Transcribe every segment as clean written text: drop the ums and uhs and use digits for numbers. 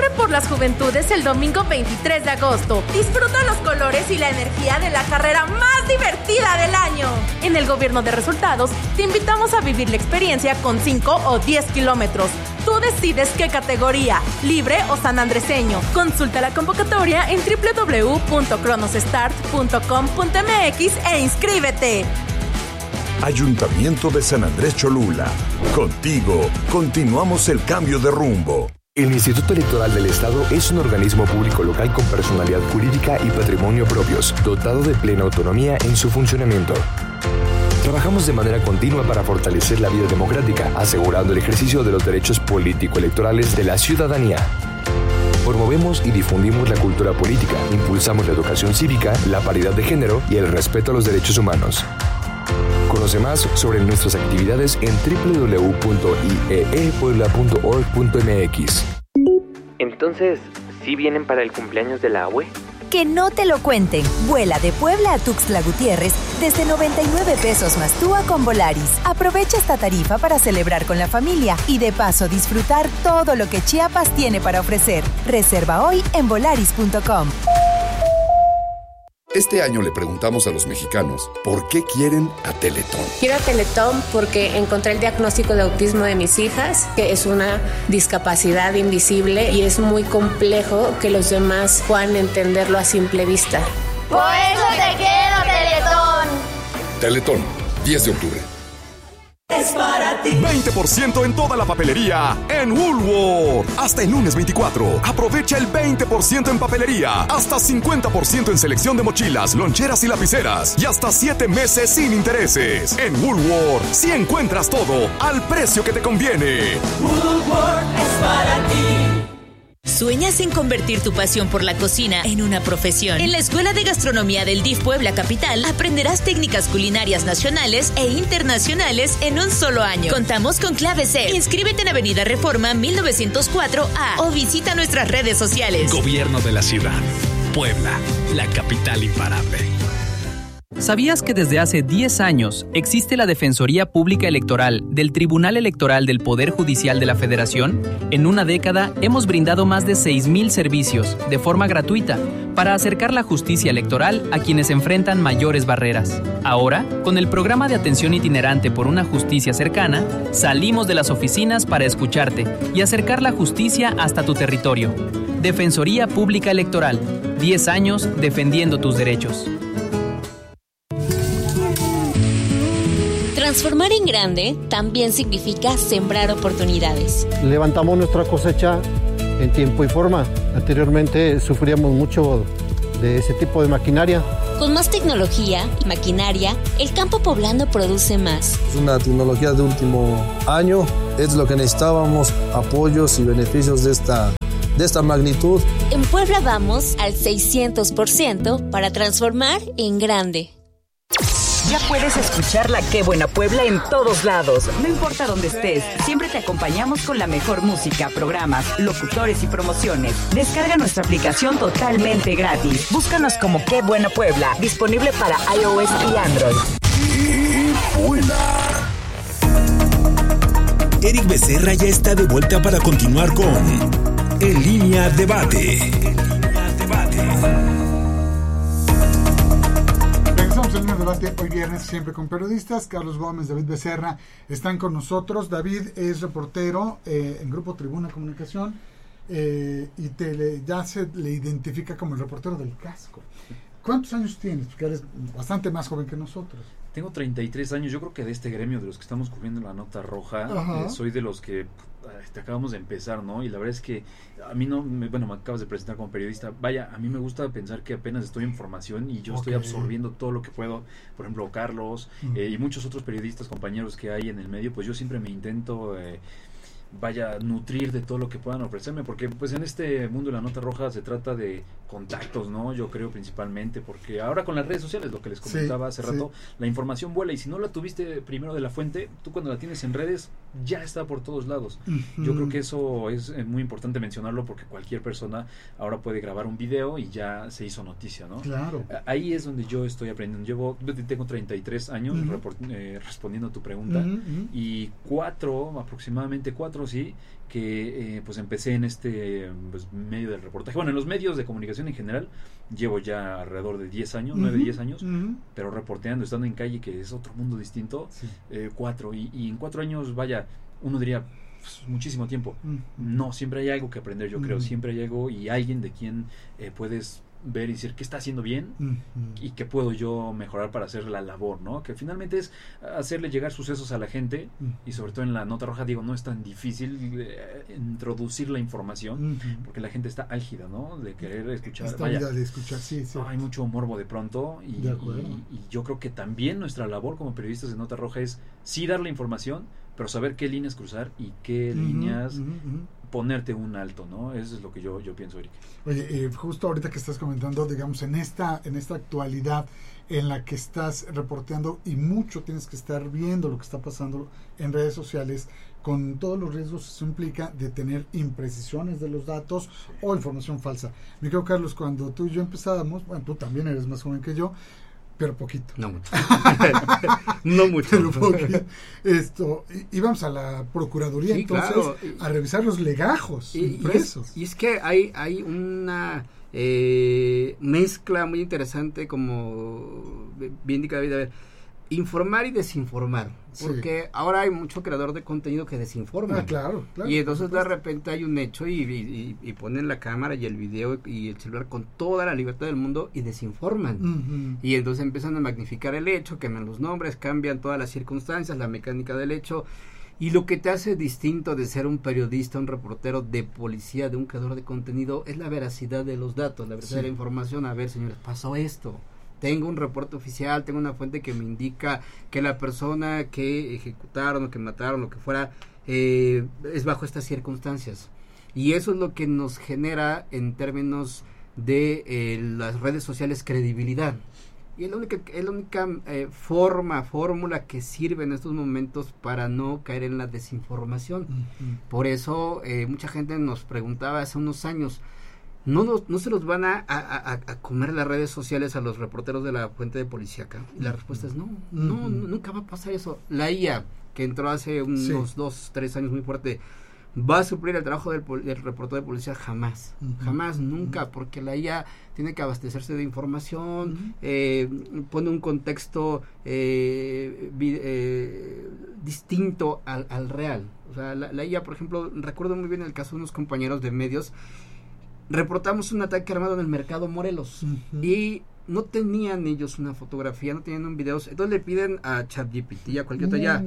Corre por las juventudes el domingo 23 de agosto. Disfruta los colores y la energía de la carrera más divertida del año. En el Gobierno de Resultados, te invitamos a vivir la experiencia con 5 o 10 kilómetros. Tú decides qué categoría, libre o sanandreseño. Consulta la convocatoria en www.cronosstart.com.mx e inscríbete. Ayuntamiento de San Andrés Cholula. Contigo, continuamos el cambio de rumbo. El Instituto Electoral del Estado es un organismo público local con personalidad jurídica y patrimonio propios, dotado de plena autonomía en su funcionamiento. Trabajamos de manera continua para fortalecer la vida democrática, asegurando el ejercicio de los derechos político-electorales de la ciudadanía. Promovemos y difundimos la cultura política, impulsamos la educación cívica, la paridad de género y el respeto a los derechos humanos. Conoce más sobre nuestras actividades en www.ieepuebla.org.mx. Entonces, ¿sí vienen para el cumpleaños de la abue? Que no te lo cuenten. Vuela de Puebla a Tuxtla Gutiérrez desde 99 pesos más TUA con Volaris. Aprovecha esta tarifa para celebrar con la familia y de paso disfrutar todo lo que Chiapas tiene para ofrecer. Reserva hoy en volaris.com. Este año le preguntamos a los mexicanos por qué quieren a Teletón. Quiero a Teletón porque encontré el diagnóstico de autismo de mis hijas, que es una discapacidad invisible y es muy complejo que los demás puedan entenderlo a simple vista. Por eso te quiero, Teletón. Teletón, 10 de octubre. Es para ti. 20% en toda la papelería en Woolworth. Hasta el lunes 24. Aprovecha el 20% en papelería. Hasta 50% en selección de mochilas, loncheras y lapiceras. Y hasta 7 meses sin intereses. En Woolworth, si encuentras todo al precio que te conviene. Woolworth es para ti. ¿Sueñas en convertir tu pasión por la cocina en una profesión? En la Escuela de Gastronomía del DIF Puebla Capital aprenderás técnicas culinarias nacionales e internacionales en un solo año. Contamos con clave C. Inscríbete en Avenida Reforma 1904A o visita nuestras redes sociales. Gobierno de la Ciudad. Puebla, la capital imparable. ¿Sabías que desde hace 10 años existe la Defensoría Pública Electoral del Tribunal Electoral del Poder Judicial de la Federación? En una década hemos brindado más de 6,000 servicios de forma gratuita para acercar la justicia electoral a quienes enfrentan mayores barreras. Ahora, con el programa de atención itinerante por una justicia cercana, salimos de las oficinas para escucharte y acercar la justicia hasta tu territorio. Defensoría Pública Electoral, 10 años defendiendo tus derechos. Transformar en grande también significa sembrar oportunidades. Levantamos nuestra cosecha en tiempo y forma. Anteriormente sufríamos mucho de ese tipo de maquinaria. Con más tecnología y maquinaria, el campo poblano produce más. Es una tecnología de último año, es lo que necesitábamos, apoyos y beneficios de esta magnitud. En Puebla vamos al 600% para transformar en grande. Ya puedes escuchar la Qué Buena Puebla en todos lados. No importa dónde estés, siempre te acompañamos con la mejor música, programas, locutores y promociones. Descarga nuestra aplicación totalmente gratis. Búscanos como Qué Buena Puebla, disponible para iOS y Android. ¡Qué buena! Eric Becerra ya está de vuelta para continuar con En Línea Debate. En el debate hoy viernes, siempre con periodistas. Carlos Gómez, David Becerra están con nosotros. David es reportero en Grupo Tribuna Comunicación y ya se le identifica como el reportero del casco. ¿Cuántos años tienes? Porque eres bastante más joven que nosotros. Tengo 33 años. Yo creo que de este gremio de los que estamos cubriendo la nota roja, soy de los que acabamos de empezar, ¿no? Y la verdad es que a mí me acabas de presentar como periodista. Vaya, a mí me gusta pensar que apenas estoy en formación y yo estoy absorbiendo todo lo que puedo. Por ejemplo, Carlos y muchos otros periodistas, compañeros que hay en el medio, pues yo siempre me intento nutrir de todo lo que puedan ofrecerme, porque pues en este mundo de la nota roja se trata de contactos, ¿no? Yo creo principalmente, porque ahora con las redes sociales, lo que les comentaba hace rato, la información vuela, y si no la tuviste primero de la fuente, tú cuando la tienes en redes, ya está por todos lados. Yo creo que eso es muy importante mencionarlo, porque cualquier persona ahora puede grabar un video y ya se hizo noticia, ¿no? Claro. Ahí es donde yo estoy aprendiendo. Tengo 33 años respondiendo a tu pregunta, y aproximadamente 4 nosotros, sí, que pues empecé en este medio del reportaje. Bueno, en los medios de comunicación en general llevo ya alrededor de 10 años, 9, 10 años, pero reporteando, estando en calle, que es otro mundo distinto, 4. Y en 4 años, vaya, uno diría, pues, muchísimo tiempo. No, siempre hay algo que aprender, yo creo. Siempre hay algo y alguien de quien puedes ver y decir qué está haciendo bien y qué puedo yo mejorar para hacer la labor, ¿no? Que finalmente es hacerle llegar sucesos a la gente y sobre todo en la nota roja, digo, no es tan difícil introducir la información porque la gente está álgida, ¿no? De querer escuchar. De escuchar, sí. Hay mucho morbo de pronto y yo creo que también nuestra labor como periodistas de nota roja es sí dar la información, pero saber qué líneas cruzar y qué líneas ponerte un alto, ¿no? Eso es lo que yo pienso, Eric. Oye, justo ahorita que estás comentando, digamos, en esta actualidad en la que estás reporteando y mucho tienes que estar viendo lo que está pasando en redes sociales, con todos los riesgos que eso implica de tener imprecisiones de los datos o información falsa. Mi querido Carlos, cuando tú y yo empezábamos, bueno, tú también eres más joven que yo, pero poquito. No mucho. No mucho. Pero poquito. Íbamos a la Procuraduría, entonces, claro, a revisar los legajos impresos. Y es que hay una mezcla muy interesante, como bien indica David, a ver, informar y desinformar, porque ahora hay mucho creador de contenido que desinforma. Claro. Y entonces de repente hay un hecho y ponen la cámara y el video y el celular con toda la libertad del mundo y desinforman. Y entonces empiezan a magnificar el hecho, queman los nombres, cambian todas las circunstancias, la mecánica del hecho. Y lo que te hace distinto de ser un periodista, un reportero de policía, de un creador de contenido, es la veracidad de los datos, la veracidad de la información. A ver, señores, pasó esto. Tengo un reporte oficial, tengo una fuente que me indica que la persona que ejecutaron o que mataron, lo que fuera, es bajo estas circunstancias. Y eso es lo que nos genera, en términos de las redes sociales, credibilidad. Y es la única fórmula que sirve en estos momentos para no caer en la desinformación. Por eso mucha gente nos preguntaba hace unos años, ¿no se los van a comer las redes sociales a los reporteros de la fuente de Policíaca? Y la respuesta es no, nunca va a pasar eso. La IA, que entró hace unos 2-3 años muy fuerte, ¿va a suplir el trabajo del reportero de policía? Jamás, nunca, porque la IA tiene que abastecerse de información, pone un contexto distinto al real. O sea, la IA, por ejemplo, recuerdo muy bien el caso de unos compañeros de medios. Reportamos un ataque armado en el Mercado Morelos y no tenían ellos una fotografía, no tenían un video, entonces le piden a ChatGPT y a cualquier otra ya,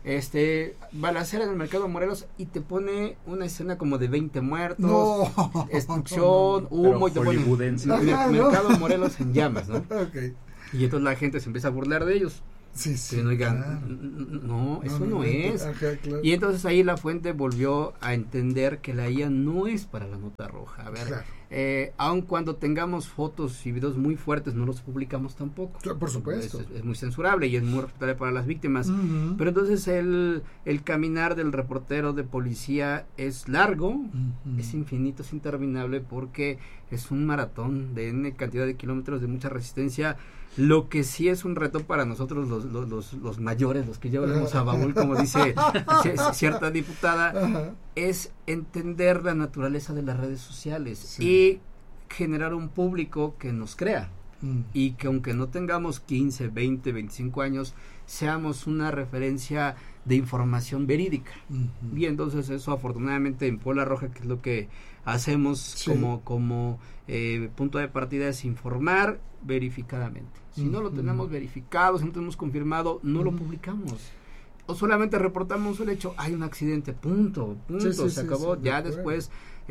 balacera en el Mercado Morelos, y te pone una escena como de 20 muertos, destrucción, humo, y te pone Mercado Morelos en llamas, ¿no? Y entonces la gente se empieza a burlar de ellos. Pero oigan, no, eso no es. Claro. Y entonces ahí la fuente volvió a entender que la IA no es para la nota roja. A ver, aun cuando tengamos fotos y videos muy fuertes, no los publicamos tampoco. Claro, por supuesto. Es muy censurable y es muy respetable para las víctimas. Pero entonces el caminar del reportero de policía es largo, es infinito, es interminable, porque es un maratón de N cantidad de kilómetros, de mucha resistencia. Lo que sí es un reto para nosotros los mayores, los que llevamos a baúl, como dice cierta diputada, es entender la naturaleza de las redes sociales y generar un público que nos crea, y que aunque no tengamos 15, 20, 25 años, seamos una referencia de información verídica. Y entonces eso, afortunadamente, en Puebla Roja, que es lo que hacemos como punto de partida, es informar verificadamente. Si no lo tenemos verificado, si no tenemos confirmado, no lo publicamos. O solamente reportamos el hecho, hay un accidente, punto, se acabó. Ya después,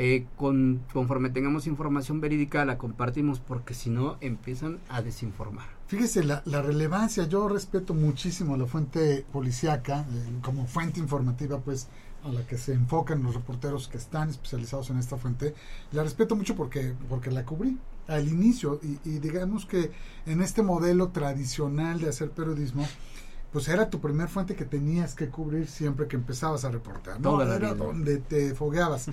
conforme tengamos información verídica, la compartimos, porque si no, empiezan a desinformar. Fíjese la relevancia. Yo respeto muchísimo a la fuente policíaca como fuente informativa, pues, a la que se enfocan los reporteros que están especializados en esta fuente. La respeto mucho porque la cubrí al inicio, y digamos que en este modelo tradicional de hacer periodismo, pues era tu primer fuente que tenías que cubrir siempre que empezabas a reportar, ¿no? Era donde te fogueabas.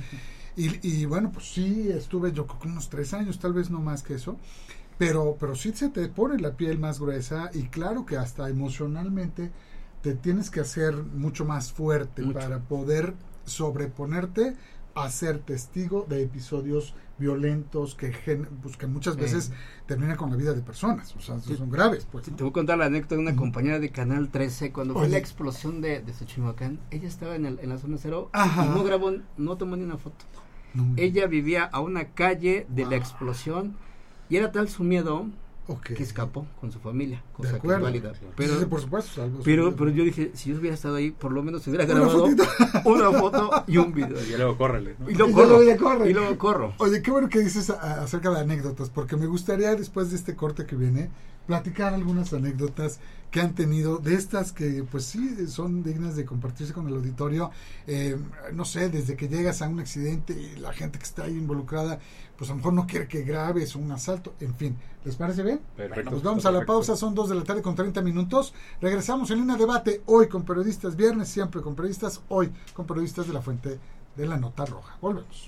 Y bueno, pues sí, estuve yo con unos 3 años, tal vez no más que eso, pero sí se te pone la piel más gruesa, y claro que hasta emocionalmente te tienes que hacer mucho más fuerte para poder sobreponerte a ser testigo de episodios violentos que muchas veces terminan con la vida de personas, o sea, son graves. Pues, ¿no? Te voy a contar la anécdota de una compañera de Canal 13, cuando fue la explosión de Xochihuacán, ella estaba en la zona cero. Ajá. Y no grabó, no tomó ni una foto. No. Ella vivía a una calle de la explosión y era tal su miedo que escapó con su familia, cosa que es válida. Pero, sí, por supuesto, pero yo dije, si yo hubiera estado ahí, por lo menos hubiera grabado una foto y un video. Y luego córrele, ¿no? Y luego corro. Oye, qué bueno que dices acerca de anécdotas, porque me gustaría, después de este corte que viene, platicar algunas anécdotas que han tenido, de estas que pues sí son dignas de compartirse con el auditorio. No sé, desde que llegas a un accidente y la gente que está ahí involucrada pues a lo mejor no quiere que grabes un asalto, en fin, ¿les parece bien? Perfecto. Pues vamos a la pausa, son 2 de la tarde con 30 minutos, regresamos en Línea Debate, hoy con periodistas, viernes siempre con periodistas, hoy con periodistas de la Fuente de la Nota Roja. Volvemos.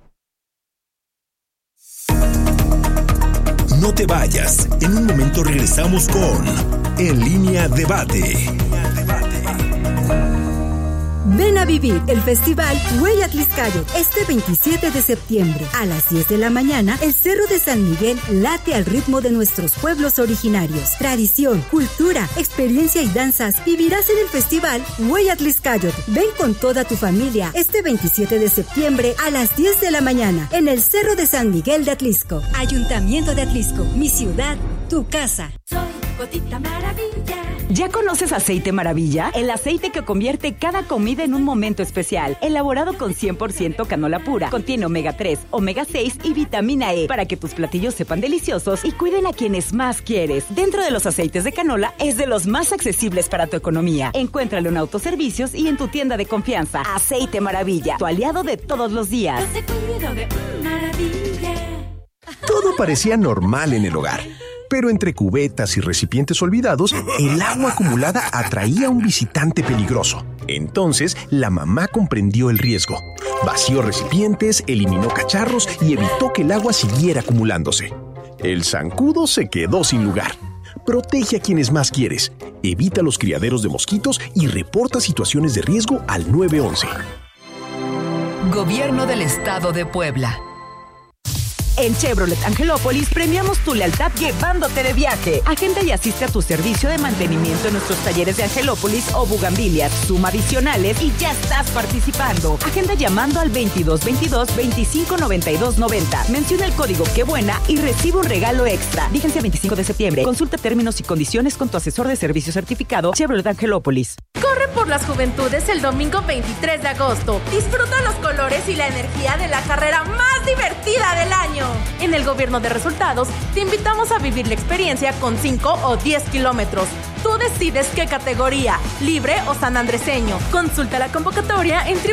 No te vayas, en un momento regresamos con En Línea Debate. Ven a vivir el festival Huella Tliscayot este 27 de septiembre. A las 10 de la mañana, el Cerro de San Miguel late al ritmo de nuestros pueblos originarios. Tradición, cultura, experiencia y danzas vivirás en el festival Huella Tliscayot. Ven con toda tu familia este 27 de septiembre a las 10 de la mañana en el Cerro de San Miguel de Atlisco. Ayuntamiento de Atlisco, mi ciudad, tu casa. Soy Gotita Maravilla. ¿Ya conoces Aceite Maravilla? El aceite que convierte cada comida en un momento especial. Elaborado con 100% canola pura. Contiene omega 3, omega 6 y vitamina E para que tus platillos sepan deliciosos y cuiden a quienes más quieres. Dentro de los aceites de canola es de los más accesibles para tu economía. Encuéntralo en autoservicios y en tu tienda de confianza. Aceite Maravilla, tu aliado de todos los días. Todo parecía normal en el hogar. Pero entre cubetas y recipientes olvidados, el agua acumulada atraía a un visitante peligroso. Entonces, la mamá comprendió el riesgo. Vació recipientes, eliminó cacharros y evitó que el agua siguiera acumulándose. El zancudo se quedó sin lugar. Protege a quienes más quieres. Evita los criaderos de mosquitos y reporta situaciones de riesgo al 911. Gobierno del Estado de Puebla. En Chevrolet Angelópolis premiamos tu lealtad llevándote de viaje. Agenda y asiste a tu servicio de mantenimiento en nuestros talleres de Angelópolis o Bugambilias. Suma adicionales y ya estás participando. Agenda llamando al 2222-259290. Menciona el código Qué Buena y recibe un regalo extra. Vigencia 25 de septiembre. Consulta términos y condiciones con tu asesor de servicio certificado Chevrolet Angelópolis. Corre por las juventudes el domingo 23 de agosto. Disfruta los colores y la energía de la carrera más divertida del año. En el Gobierno de Resultados, te invitamos a vivir la experiencia con 5 o 10 kilómetros. Tú decides qué categoría, libre o sanandreseño. Consulta la convocatoria en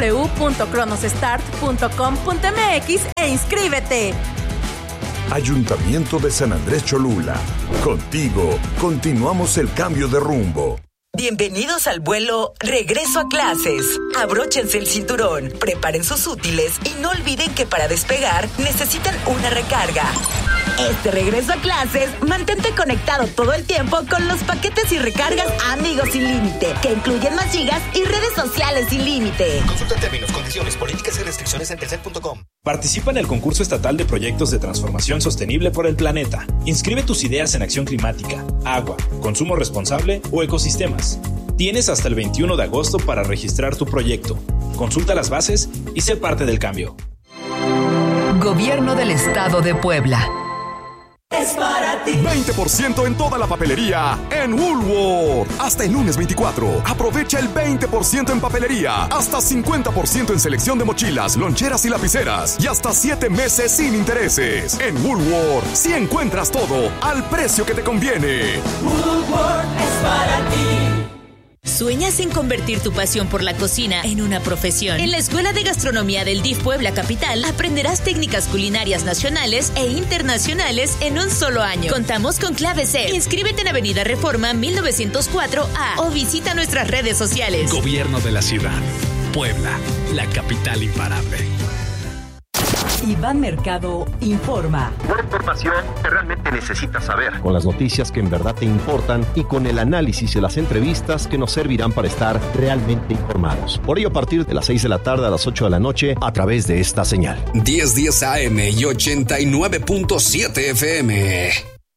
www.cronosstart.com.mx e inscríbete. Ayuntamiento de San Andrés Cholula. Contigo, continuamos el cambio de rumbo. Bienvenidos al vuelo Regreso a Clases. Abróchense el cinturón, preparen sus útiles y no olviden que para despegar necesitan una recarga. Este regreso a clases, mantente conectado todo el tiempo con los paquetes y recargas Amigos Sin Límite, que incluyen más gigas y redes sociales sin límite. Consulta términos, condiciones, políticas y restricciones en telcel.com. Participa en el concurso estatal de proyectos de transformación sostenible por el planeta. Inscribe tus ideas en acción climática, agua, consumo responsable o ecosistemas. Tienes hasta el 21 de agosto para registrar tu proyecto. Consulta las bases y sé parte del cambio. Gobierno del Estado de Puebla. Es para ti. 20% en toda la papelería en Woolworth. Hasta el lunes 24. Aprovecha el 20% en papelería. Hasta 50% en selección de mochilas, loncheras y lapiceras. Y hasta 7 meses sin intereses. En Woolworth, si encuentras todo al precio que te conviene. Woolworth es para ti. ¿Sueñas en convertir tu pasión por la cocina en una profesión? En la Escuela de Gastronomía del DIF Puebla Capital aprenderás técnicas culinarias nacionales e internacionales en un solo año. Contamos con clave C. Inscríbete en Avenida Reforma 1904A o visita nuestras redes sociales. Gobierno de la ciudad. Puebla, la capital imparable. Iván Mercado informa. Una información que realmente necesitas saber. Con las noticias que en verdad te importan y con el análisis y las entrevistas que nos servirán para estar realmente informados. Por ello, a partir de las 6 de la tarde a las 8 de la noche, a través de esta señal. 1010 AM y 89.7 FM.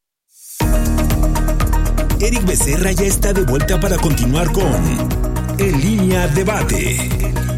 Eric Becerra ya está de vuelta para continuar con En Línea Debate.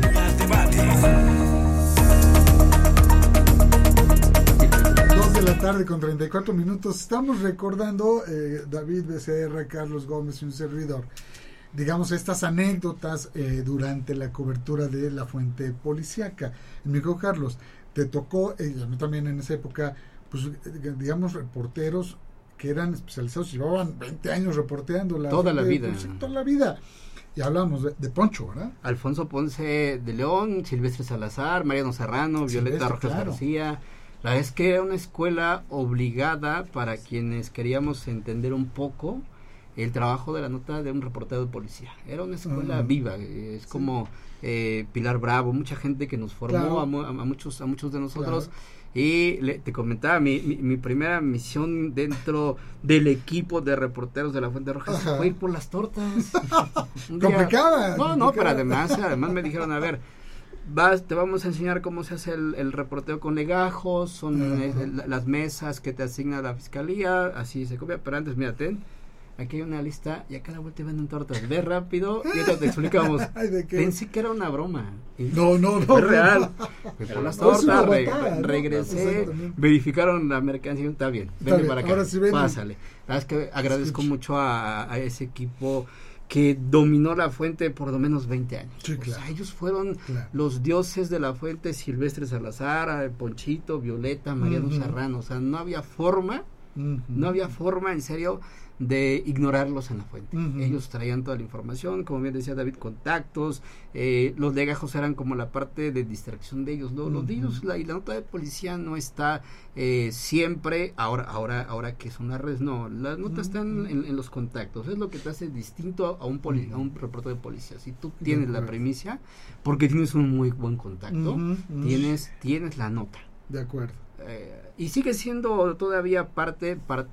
2 de la tarde con 34 minutos. Estamos recordando, David Becerra, Carlos Gómez y un servidor, digamos, estas anécdotas durante la cobertura de la fuente policíaca. Mi hijo Carlos, te tocó, a mí también en esa época, pues digamos, reporteros que eran especializados, llevaban 20 años reporteando toda la vida. Toda la vida. Y hablamos de Poncho, ¿verdad? Alfonso Ponce de León, Silvestre Salazar, Mariano Serrano, Violeta Rojas García. La verdad es que era una escuela obligada para quienes queríamos entender un poco el trabajo de la nota de un reportero de policía. Era una escuela viva, es como Pilar Bravo, mucha gente que nos formó, claro, a muchos de nosotros. Claro. Y te comentaba, mi primera misión dentro del equipo de reporteros de la Fuente Roja fue ir por las tortas. Complicada. No, pero además me dijeron, a ver, te vamos a enseñar cómo se hace el reporteo con legajos, son las mesas que te asigna la fiscalía, así se copia, pero antes, mírate, aquí hay una lista y acá a la vuelta venden tortas. Ve rápido y ahorita te explicamos. Pensé que era una broma. No. Fue real. Fui por las tortas, regresé, verificaron la mercancía. Está bien, vente para acá, pásale. La verdad es que agradezco mucho a ese equipo que dominó la fuente por lo menos 20 años. Sí, claro. O sea, ellos fueron los dioses de la fuente: Silvestre Salazar, Ponchito, Violeta, Mariano Serrano. O sea, no había forma, en serio, de ignorarlos en la fuente. Ellos traían toda la información, como bien decía David, contactos, los legajos eran como la parte de distracción de ellos, los de ellos, y la nota de policía no está siempre, ahora que son las redes, no, las notas están en los contactos, es lo que te hace distinto a un reportero de policía. Si tú tienes la primicia, porque tienes un muy buen contacto, tienes la nota. De acuerdo. Y sigue siendo todavía parte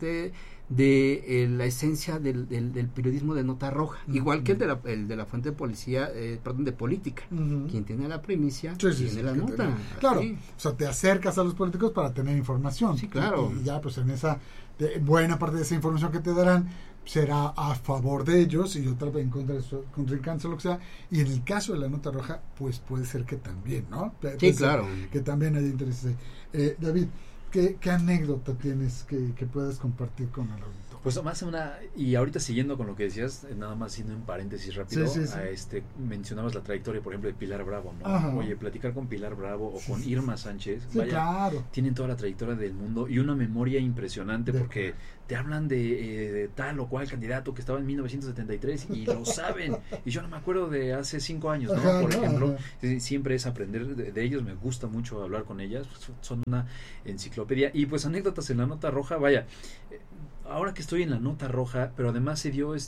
de la esencia del periodismo de nota roja, igual que el de la fuente de policía, de política. Quien tiene la primicia tiene la nota. Claro, o sea, te acercas a los políticos para tener información. Sí, claro. Y ya, pues en esa buena parte de esa información que te darán será a favor de ellos y otra vez en contra de su contrincante o lo que sea. Y en el caso de la nota roja, pues puede ser que también, ¿no? Sí, claro. Que también hay intereses ahí. David, ¿qué anécdota tienes que puedas compartir con el auditorio? Pues más y ahorita siguiendo con lo que decías, nada más haciendo un paréntesis rápido, sí. Mencionabas la trayectoria, por ejemplo, de Pilar Bravo, ¿no? Ajá. Oye, platicar con Pilar Bravo o con Irma Sánchez, claro, tienen toda la trayectoria del mundo y una memoria impresionante, porque te hablan de tal o cual candidato que estaba en 1973 y lo saben, y yo no me acuerdo de hace 5 años, ¿no? Por ejemplo, siempre es aprender de ellos, me gusta mucho hablar con ellas, son una enciclopedia. Y pues anécdotas en la nota roja, ahora que estoy en la nota roja, pero además se dio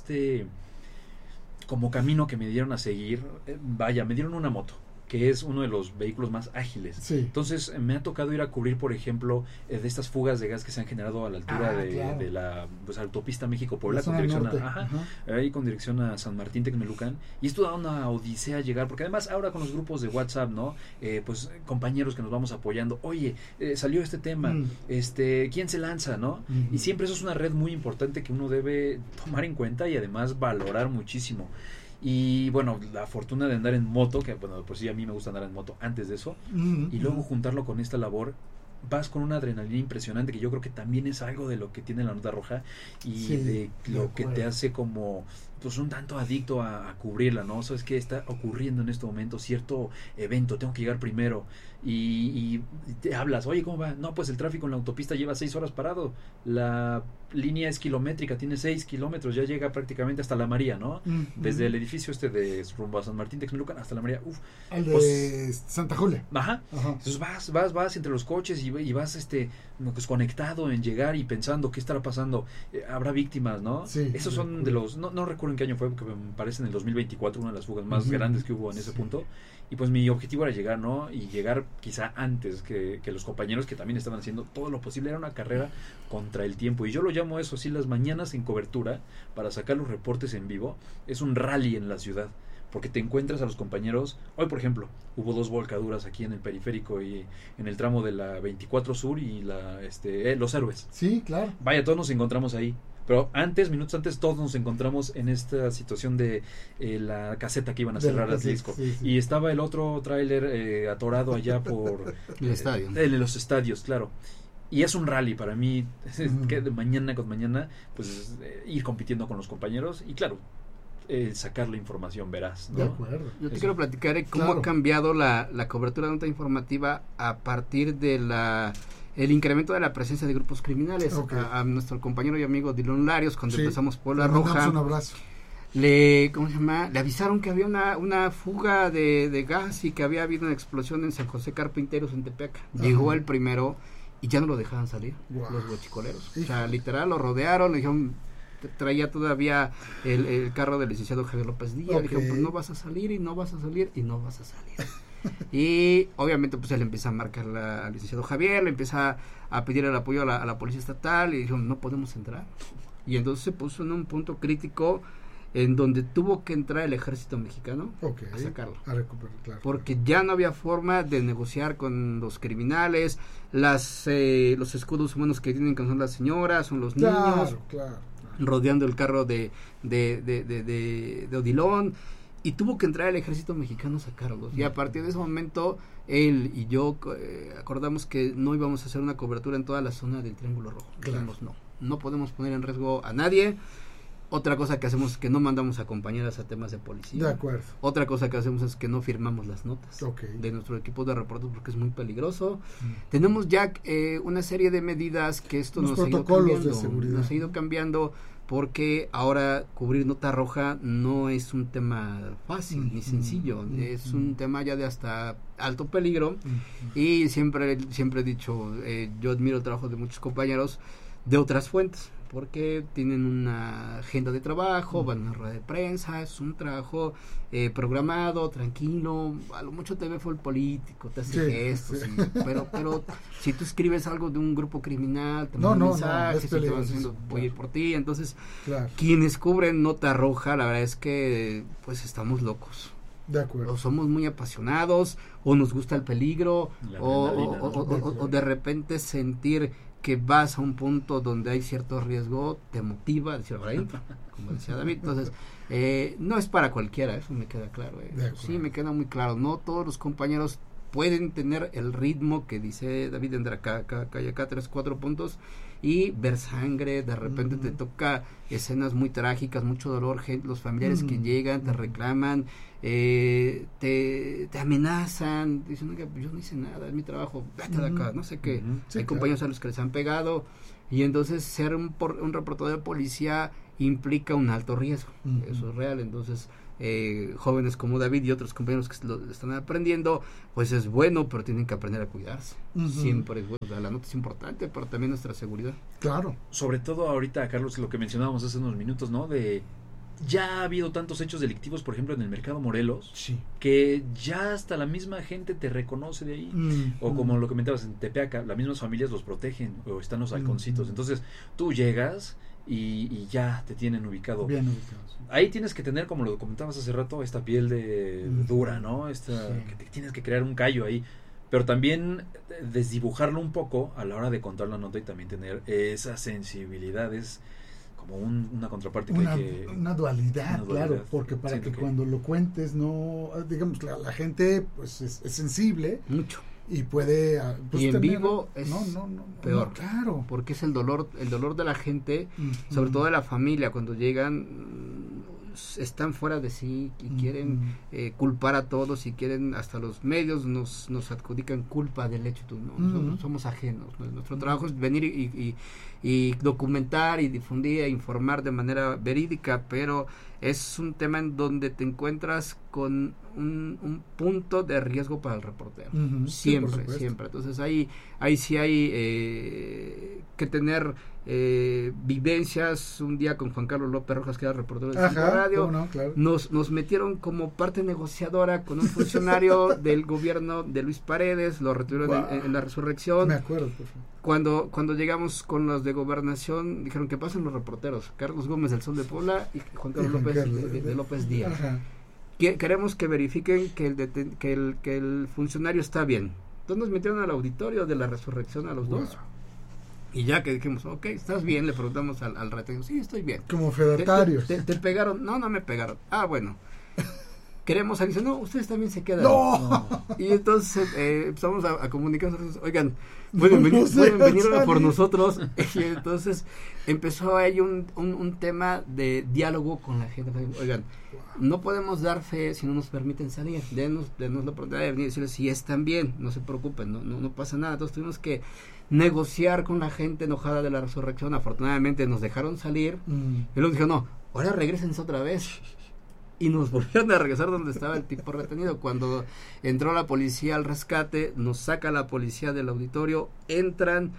como camino que me dieron a seguir, me dieron una moto, que es uno de los vehículos más ágiles. Sí. Entonces me ha tocado ir a cubrir, por ejemplo, de estas fugas de gas que se han generado a la altura de la autopista México-Puebla, con dirección a San Martín Texmelucan, y esto da una odisea llegar, porque además ahora con los grupos de WhatsApp, ¿no? Pues compañeros que nos vamos apoyando, oye, salió este tema, ¿quién se lanza, no? Y siempre eso es una red muy importante que uno debe tomar en cuenta y además valorar muchísimo. Y bueno, la fortuna de andar en moto, que bueno, pues sí, a mí me gusta andar en moto antes de eso, y luego juntarlo con esta labor, vas con una adrenalina impresionante, que yo creo que también es algo de lo que tiene la nota roja y de lo que te hace como pues un tanto adicto a cubrirla, ¿no? Sabes que está ocurriendo en este momento cierto evento, tengo que llegar primero, y te hablas, oye, ¿cómo va? No, pues el tráfico en la autopista lleva 6 horas parado, la línea es kilométrica, tiene 6 kilómetros, ya llega prácticamente hasta La María, ¿no? Desde el edificio de rumbo a San Martín Texmelucan hasta La María, al de Santa Julia. Ajá. Entonces vas entre los coches y vas pues conectado en llegar y pensando qué estará pasando, habrá víctimas, ¿no? Sí. Esos son de los, no recuerdo recuerdo en qué año fue, porque me parece en el 2024, una de las fugas más grandes que hubo en ese punto, y pues mi objetivo era llegar, ¿no? Y llegar quizá antes que los compañeros que también estaban haciendo todo lo posible. Era una carrera contra el tiempo, y yo lo llamo eso, así, las mañanas en cobertura, para sacar los reportes en vivo, es un rally en la ciudad, porque te encuentras a los compañeros. Hoy, por ejemplo, hubo 2 volcaduras aquí en el periférico y en el tramo de la 24 Sur y Los Héroes. Sí, claro. Vaya, todos nos encontramos ahí. Pero minutos antes, todos nos encontramos en esta situación de la caseta que iban a cerrar al disco. Sí. Y estaba el otro tráiler atorado allá por el estadio. Los estadios, claro. Y es un rally para mí, que de mañana con mañana, pues ir compitiendo con los compañeros y claro, sacar la información veraz, ¿no? De acuerdo. Yo te quiero platicar cómo ha cambiado la cobertura de nota informativa a partir de el incremento de la presencia de grupos criminales. Okay. A nuestro compañero y amigo Dilon Larios, cuando empezamos Puebla Roja, un abrazo. Le avisaron que había una fuga de gas y que había habido una explosión en San José Carpinteros, en Tepeaca. Llegó el primero y ya no lo dejaban salir, los huachicoleros. O sea, literal, lo rodearon, le dijeron, traía todavía el carro del licenciado Javier López Díaz, le dijeron, pues no vas a salir y no vas a salir y no vas a salir. Y obviamente pues él empieza a marcar al licenciado Javier, le empieza a pedir el apoyo a la policía estatal y dijeron, no podemos entrar. Y entonces se puso en un punto crítico en donde tuvo que entrar el ejército mexicano a sacarlo, a recuperar, claro, porque ya no había forma de negociar con los criminales, los escudos humanos que tienen, que son las señoras, son los niños, rodeando el carro de Odilon, y tuvo que entrar el ejército mexicano a sacarlos. Y a partir de ese momento él y yo acordamos que no íbamos a hacer una cobertura en toda la zona del Triángulo Rojo. Dijimos, no podemos poner en riesgo a nadie. Otra cosa que hacemos es que no mandamos a compañeras a temas de policía. De acuerdo. Otra cosa que hacemos es que no firmamos las notas de nuestro equipo de reportes porque es muy peligroso. Tenemos ya una serie de medidas que esto nos ha ido cambiando. De seguridad. Nos ha ido cambiando porque ahora cubrir nota roja no es un tema fácil ni sencillo. Es un tema ya de hasta alto peligro. Y siempre he dicho, yo admiro el trabajo de muchos compañeros de otras fuentes, porque tienen una agenda de trabajo, van a una rueda de prensa, es un trabajo programado, tranquilo, a lo mucho te ve fue el político, te hace gestos, pero si tú escribes algo de un grupo criminal, te mandan mensajes, y te van diciendo, voy a ir por ti, entonces quienes cubren nota roja, la verdad es que pues estamos locos. De acuerdo. O somos muy apasionados, o nos gusta el peligro, o de repente sentir que vas a un punto donde hay cierto riesgo, te motiva, decía Abraham, como decía David. Entonces, no es para cualquiera, eso me queda claro. Sí, me queda muy claro. No todos los compañeros pueden tener el ritmo que dice David, entre acá 3-4 puntos, y ver sangre, de repente te toca escenas muy trágicas, mucho dolor, los familiares que llegan, te reclaman, te amenazan, dicen, oiga, yo no hice nada, es mi trabajo, vete de acá, no sé qué. Hay compañeros a los que les han pegado, y entonces ser un reportero de policía implica un alto riesgo, eso es real. Entonces jóvenes como David y otros compañeros que lo están aprendiendo, pues es bueno, pero tienen que aprender a cuidarse. Siempre es bueno. O sea, la nota es importante, pero también nuestra seguridad. Claro. Sobre todo ahorita, Carlos, lo que mencionábamos hace unos minutos, ¿no? De ya ha habido tantos hechos delictivos, por ejemplo, en el Mercado Morelos, que ya hasta la misma gente te reconoce de ahí. O como lo comentabas en Tepeaca, las mismas familias los protegen, o están los halconcitos. Entonces, tú llegas y ya te tienen ubicado. Bien ubicados. Ahí tienes que tener, como lo comentabas hace rato, esta piel de dura, ¿no? Que te tienes que crear un callo ahí. Pero también desdibujarlo un poco a la hora de contar la nota y también tener esa sensibilidad. Es como una contraparte que hay que... Una dualidad, claro, porque para que cuando lo cuentes, no, digamos, la gente pues es sensible. Mucho. Y puede... Pues, y en vivo es peor, claro, porque es el dolor de la gente, sobre todo de la familia, cuando llegan, están fuera de sí y quieren culpar a todos, y quieren, hasta los medios nos adjudican culpa del hecho. Nosotros somos ajenos, nuestro trabajo es venir y documentar y difundir e informar de manera verídica, pero es un tema en donde te encuentras con un punto de riesgo para el reportero, siempre. Entonces ahí sí hay que tener vivencias. Un día con Juan Carlos López Rojas, que era reportero de radio, no, claro. nos metieron como parte negociadora con un funcionario del gobierno de Luis Paredes, lo retuvieron en la resurrección. Me acuerdo, por favor. Cuando llegamos con los de gobernación, dijeron que pasen los reporteros, Carlos Gómez del Sol de Puebla y Juan Carlos López de López Díaz. Ajá. Queremos que verifiquen que el funcionario está bien. Entonces nos metieron al auditorio de la resurrección a los dos. Y ya que dijimos, ok, ¿estás bien? Le preguntamos al retenido, sí, estoy bien. Como fedatarios. ¿Te pegaron? No me pegaron. Ah, bueno. Queremos salir. No, ustedes también se quedan. No. Y entonces empezamos a comunicarnos. Oigan, pueden venir a por nosotros. Y entonces empezó ahí un tema de diálogo con la gente. Oigan, no podemos dar fe si no nos permiten salir. Denos la oportunidad de venir y decirles si están bien, no se preocupen, no pasa nada. Entonces tuvimos que negociar con la gente enojada de la resurrección. Afortunadamente nos dejaron salir. Y luego dijeron, no, ahora regrésense otra vez. Y nos volvieron a regresar donde estaba el tipo retenido. Cuando entró la policía al rescate, nos saca la policía del auditorio, entran,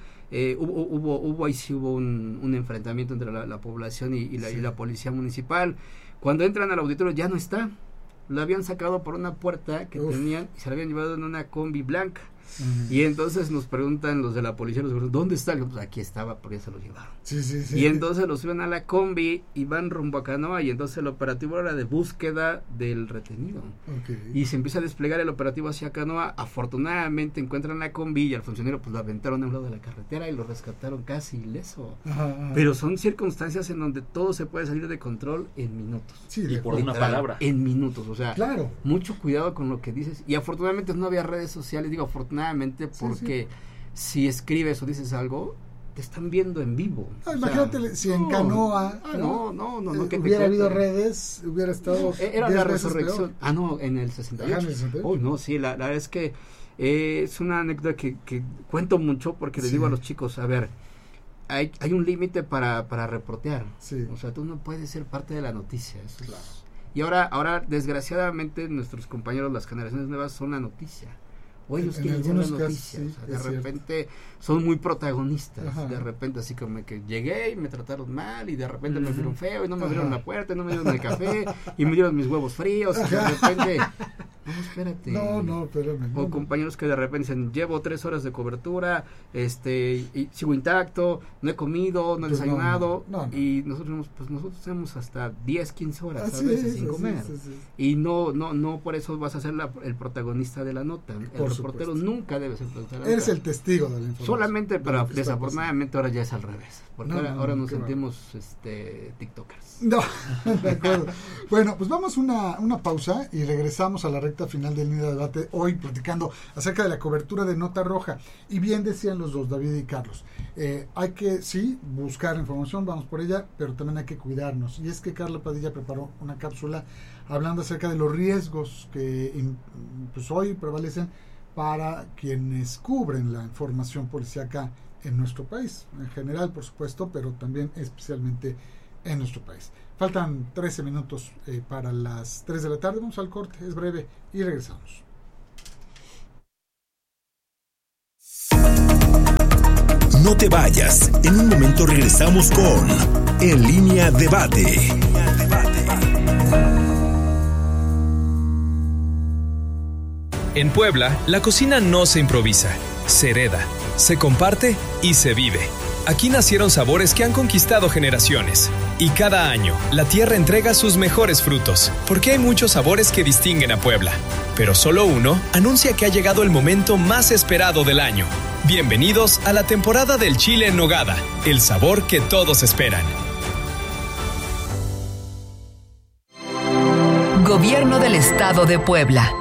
hubo un enfrentamiento entre la población y la policía municipal. Cuando entran al auditorio ya no está, lo habían sacado por una puerta que tenían y se la habían llevado en una combi blanca. Y entonces nos preguntan los de la policía, ¿dónde está? Pues aquí estaba, porque ya se lo llevaron. Y entonces lo suben a la combi y van rumbo a Canoa, y entonces el operativo era de búsqueda del retenido. Y se empieza a desplegar el operativo hacia Canoa. Afortunadamente encuentran la combi y al funcionario pues lo aventaron a un lado de la carretera y lo rescataron casi ileso. Pero son circunstancias en donde todo se puede salir de control en minutos. Y por una palabra. En minutos, o sea, mucho cuidado con lo que dices. Y afortunadamente no había redes sociales, digo afortunadamente porque si escribes o dices algo, te están viendo en vivo. Imagínate si en Canoa hubiera habido redes, hubiera estado era la resurrección. En el 68. No, sí, la verdad es que es una anécdota que cuento mucho porque les digo a los chicos, a ver, hay un límite para reportear. O sea, tú no puedes ser parte de la noticia. Eso es. Y ahora desgraciadamente nuestros compañeros, las generaciones nuevas, son la noticia. O ellos quieren ser la noticia, de repente son muy protagonistas. De repente así como que llegué y me trataron mal, y de repente me vieron feo y no me abrieron la puerta, y no me dieron el café y me dieron mis huevos fríos, y de repente espérate. Espérame. O compañeros que de repente dicen, llevo 3 horas de cobertura, y sigo intacto, no he comido, no he desayunado, y nosotros tenemos hasta 10, 15 horas a veces sin comer. Y no por eso vas a ser el protagonista de la nota. El reportero nunca debe ser protagonista. Eres el testigo de la información. Solamente, pero desafortunadamente ahora ya es al revés. Porque ahora nos sentimos tiktokers. De acuerdo. Bueno, pues vamos una pausa y regresamos a la recta final del Nido de Debate, hoy platicando acerca de la cobertura de Nota Roja. Y bien decían los dos, David y Carlos, hay que buscar información, vamos por ella, pero también hay que cuidarnos. Y es que Carla Padilla preparó una cápsula hablando acerca de los riesgos que pues hoy prevalecen para quienes cubren la información policíaca en nuestro país, en general por supuesto, pero también especialmente en nuestro país. Faltan 13 minutos para las 3 de la tarde, vamos al corte, es breve y regresamos. No te vayas, en un momento regresamos con En Línea Debate. En Puebla, la cocina no se improvisa, se hereda, se comparte y se vive. Aquí nacieron sabores que han conquistado generaciones. Y cada año, la tierra entrega sus mejores frutos, porque hay muchos sabores que distinguen a Puebla. Pero solo uno anuncia que ha llegado el momento más esperado del año. Bienvenidos a la temporada del chile en nogada, el sabor que todos esperan. Gobierno del Estado de Puebla.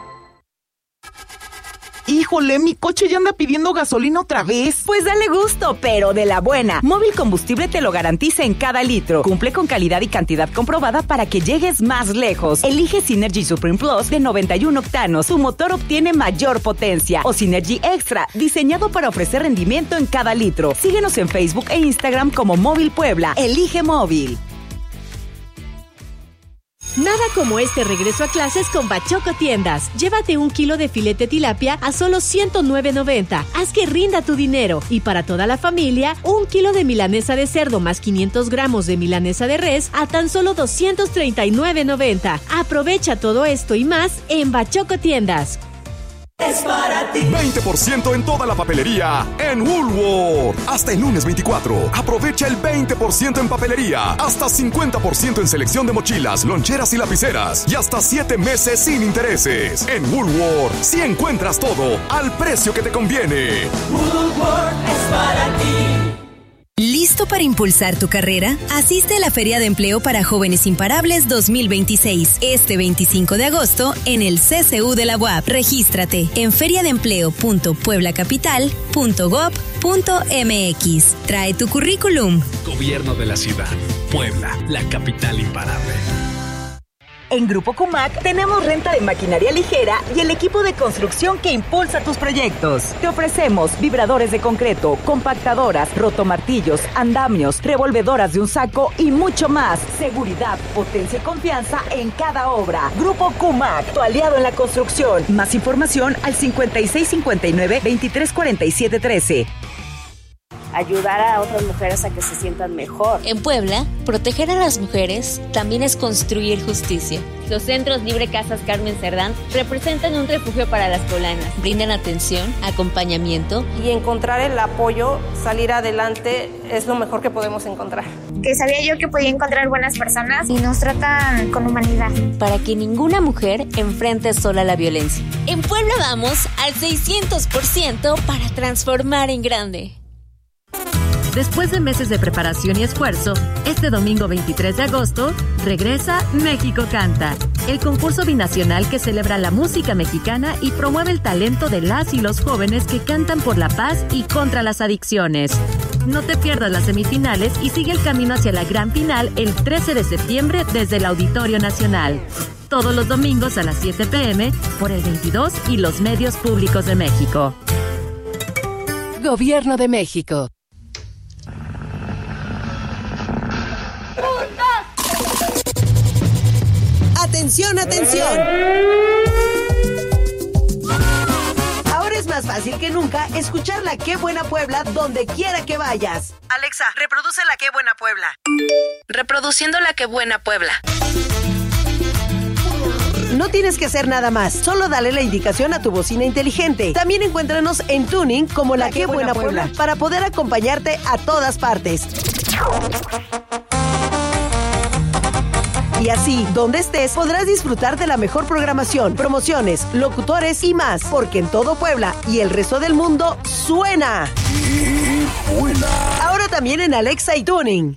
Híjole, mi coche ya anda pidiendo gasolina otra vez. Pues dale gusto, pero de la buena. Móvil Combustible te lo garantiza en cada litro. Cumple con calidad y cantidad comprobada para que llegues más lejos. Elige Synergy Supreme Plus de 91 octanos. Tu motor obtiene mayor potencia. O Synergy Extra, diseñado para ofrecer rendimiento en cada litro. Síguenos en Facebook e Instagram como Móvil Puebla. Elige Móvil. Nada como este regreso a clases con Bachoco Tiendas. Llévate 1 kilo de filete tilapia a solo $109.90. Haz que rinda tu dinero. Y para toda la familia, 1 kilo de milanesa de cerdo más 500 gramos de milanesa de res a tan solo $239.90. Aprovecha todo esto y más en Bachoco Tiendas. Es para ti. 20% en toda la papelería en Woolworth. Hasta el lunes 24. Aprovecha el 20% en papelería. Hasta 50% en selección de mochilas, loncheras y lapiceras. Y hasta 7 meses sin intereses. En Woolworth, si encuentras todo al precio que te conviene. Woolworth es para ti. ¿Listo para impulsar tu carrera? Asiste a la Feria de Empleo para Jóvenes Imparables 2026, este 25 de agosto en el CCU de la UAP. Regístrate en feriadeempleo.pueblacapital.gov.mx. Trae tu currículum. Gobierno de la ciudad. Puebla, la capital imparable. En Grupo Cumac tenemos renta de maquinaria ligera y el equipo de construcción que impulsa tus proyectos. Te ofrecemos vibradores de concreto, compactadoras, rotomartillos, andamios, revolvedoras de un saco y mucho más. Seguridad, potencia y confianza en cada obra. Grupo Cumac, tu aliado en la construcción. Más información al 5659-234713. Ayudar a otras mujeres a que se sientan mejor. En Puebla, proteger a las mujeres también es construir justicia. Los centros Libre Casas Carmen Cerdán representan un refugio para las poblanas. Brindan atención, acompañamiento. Y encontrar el apoyo, salir adelante, es lo mejor que podemos encontrar. Que sabía yo que podía encontrar buenas personas y nos tratan con humanidad. Para que ninguna mujer enfrente sola la violencia. En Puebla vamos al 600% para transformar en grande. Después de meses de preparación y esfuerzo, este domingo 23 de agosto, regresa México Canta, el concurso binacional que celebra la música mexicana y promueve el talento de las y los jóvenes que cantan por la paz y contra las adicciones. No te pierdas las semifinales y sigue el camino hacia la gran final el 13 de septiembre desde el Auditorio Nacional. Todos los domingos a las 7 p.m. por el 22 y los medios públicos de México. Gobierno de México. ¡Atención, atención! Ahora es más fácil que nunca escuchar la Qué Buena Puebla donde quiera que vayas. Alexa, reproduce la Qué Buena Puebla. Reproduciendo la Qué Buena Puebla. No tienes que hacer nada más, solo dale la indicación a tu bocina inteligente. También encuéntranos en Tuning como la Qué Buena Puebla para poder acompañarte a todas partes. Y así, donde estés, podrás disfrutar de la mejor programación, promociones, locutores y más, porque en todo Puebla y el resto del mundo suena. Ahora también en Alexa y Tuning.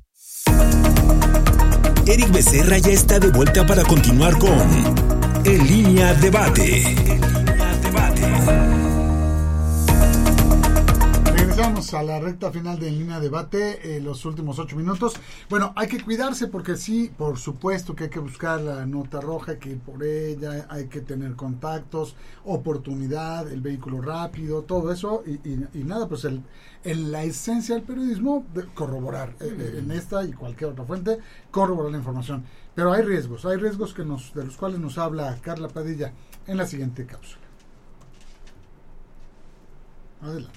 Eric Becerra ya está de vuelta para continuar con En Línea Debate. Regresamos a la recta final de En Línea Debate, los últimos 8 minutos. Bueno, hay que cuidarse porque sí, por supuesto que hay que buscar la nota roja, hay que ir por ella, hay que tener contactos, oportunidad, el vehículo rápido, todo eso y nada, pues la esencia del periodismo, corroborar en esta y cualquier otra fuente, corroborar la información. Pero hay riesgos de los cuales nos habla Carla Padilla en la siguiente cápsula. Adelante.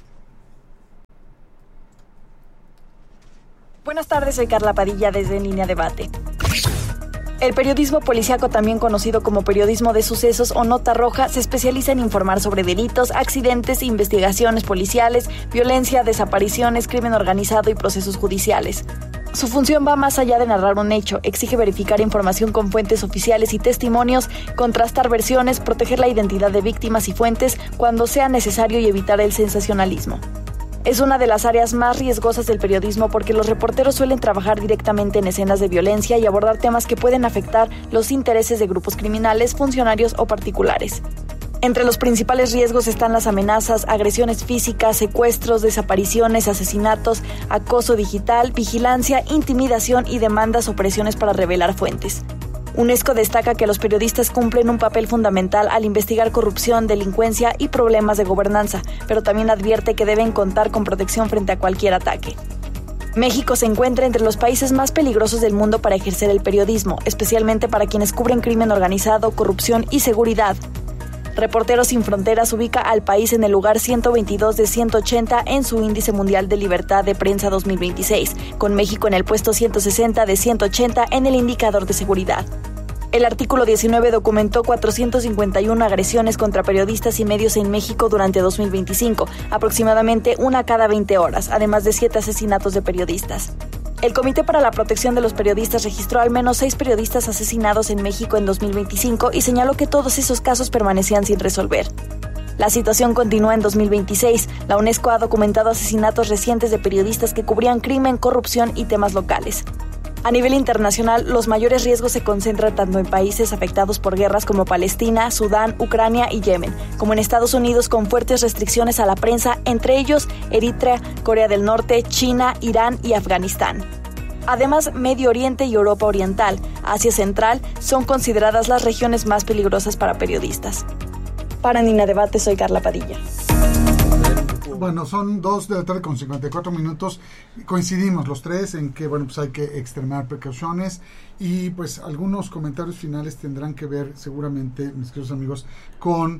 Buenas tardes, soy Carla Padilla desde En Línea Debate. El periodismo policíaco, también conocido como periodismo de sucesos o nota roja, se especializa en informar sobre delitos, accidentes, investigaciones policiales, violencia, desapariciones, crimen organizado y procesos judiciales. Su función va más allá de narrar un hecho, exige verificar información con fuentes oficiales y testimonios, contrastar versiones, proteger la identidad de víctimas y fuentes cuando sea necesario y evitar el sensacionalismo. Es una de las áreas más riesgosas del periodismo porque los reporteros suelen trabajar directamente en escenas de violencia y abordar temas que pueden afectar los intereses de grupos criminales, funcionarios o particulares. Entre los principales riesgos están las amenazas, agresiones físicas, secuestros, desapariciones, asesinatos, acoso digital, vigilancia, intimidación y demandas o presiones para revelar fuentes. UNESCO destaca que los periodistas cumplen un papel fundamental al investigar corrupción, delincuencia y problemas de gobernanza, pero también advierte que deben contar con protección frente a cualquier ataque. México se encuentra entre los países más peligrosos del mundo para ejercer el periodismo, especialmente para quienes cubren crimen organizado, corrupción y seguridad. Reporteros Sin Fronteras ubica al país en el lugar 122 de 180 en su Índice Mundial de Libertad de Prensa 2026, con México en el puesto 160 de 180 en el indicador de seguridad. El artículo 19 documentó 451 agresiones contra periodistas y medios en México durante 2025, aproximadamente una cada 20 horas, además de 7 asesinatos de periodistas. El Comité para la Protección de los Periodistas registró al menos 6 periodistas asesinados en México en 2025 y señaló que todos esos casos permanecían sin resolver. La situación continúa en 2026. La UNESCO ha documentado asesinatos recientes de periodistas que cubrían crimen, corrupción y temas locales. A nivel internacional, los mayores riesgos se concentran tanto en países afectados por guerras como Palestina, Sudán, Ucrania y Yemen, como en Estados Unidos con fuertes restricciones a la prensa, entre ellos Eritrea, Corea del Norte, China, Irán y Afganistán. Además, Medio Oriente y Europa Oriental, Asia Central, son consideradas las regiones más peligrosas para periodistas. Para Nina Debate, soy Carla Padilla. Bueno, son 2 de la tarde con 54 minutos. Coincidimos los tres en que, bueno, pues hay que extremar precauciones y pues algunos comentarios finales tendrán que ver seguramente, mis queridos amigos, con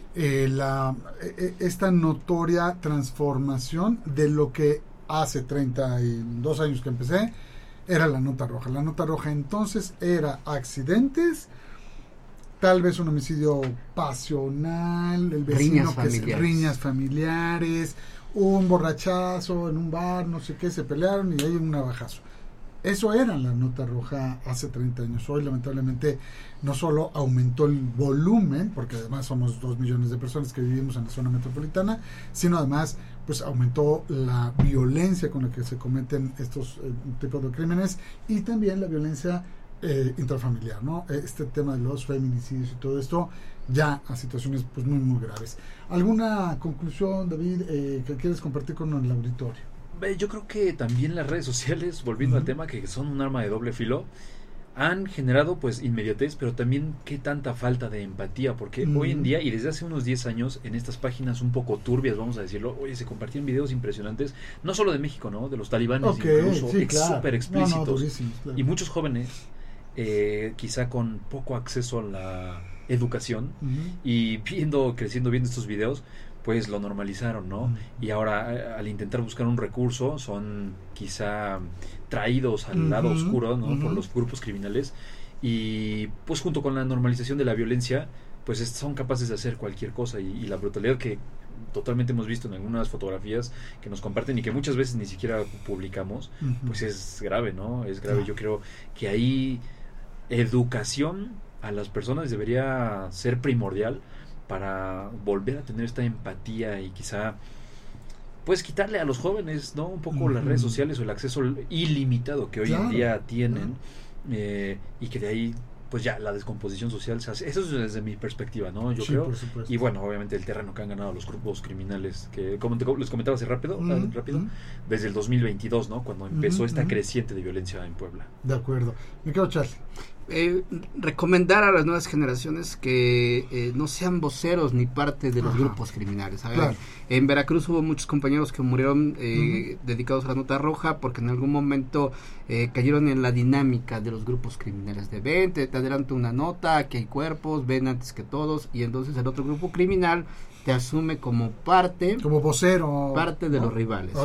esta notoria transformación de lo que hace 32 años que empecé era la nota roja. La nota roja entonces era accidentes, tal vez un homicidio pasional, el vecino riñas familiares, un borrachazo en un bar, no sé qué, se pelearon y hay un navajazo. Eso era la nota roja hace 30 años. Hoy, lamentablemente, no solo aumentó el volumen, porque además somos 2 millones de personas que vivimos en la zona metropolitana, sino además pues aumentó la violencia con la que se cometen estos tipos de crímenes y también la violencia intrafamiliar, ¿no? Este tema de los feminicidios y todo esto ya a situaciones pues muy muy graves. ¿Alguna conclusión, David, que quieres compartir con el auditorio? Yo creo que también las redes sociales, volviendo al tema, que son un arma de doble filo, han generado pues inmediatez, pero también qué tanta falta de empatía, porque hoy en día y desde hace unos 10 años en estas páginas un poco turbias, vamos a decirlo, oye, se compartían videos impresionantes, no solo de México, ¿no? De los talibanes, incluso, sí, claro, súper explícitos, claro. Y muchos jóvenes quizá con poco acceso a la educación y creciendo viendo estos videos, pues lo normalizaron, ¿no? Y ahora al intentar buscar un recurso son quizá traídos al lado oscuro, ¿no? Por los grupos criminales y pues junto con la normalización de la violencia pues son capaces de hacer cualquier cosa y la brutalidad que totalmente hemos visto en algunas fotografías que nos comparten y que muchas veces ni siquiera publicamos, pues es grave, ¿no? Es grave. Yo creo que ahí educación a las personas debería ser primordial para volver a tener esta empatía y quizá pues quitarle a los jóvenes, ¿no? Un poco las redes sociales o el acceso ilimitado que hoy en día tienen y que de ahí pues ya la descomposición social se hace. Eso es desde mi perspectiva, ¿no? Yo creo. Y bueno, obviamente el terreno que han ganado los grupos criminales, que como les comentaba hace rápido, desde el 2022, ¿no? Cuando empezó esta creciente de violencia en Puebla. De acuerdo. Me quedo, Charlie. Recomendar a las nuevas generaciones que no sean voceros ni parte de los grupos criminales. A ver, claro. En Veracruz hubo muchos compañeros que murieron dedicados a la nota roja porque en algún momento cayeron en la dinámica de los grupos criminales de ven, te adelanto una nota, aquí hay cuerpos, ven antes que todos, y entonces el otro grupo criminal te asume como parte, como vocero, parte de los rivales.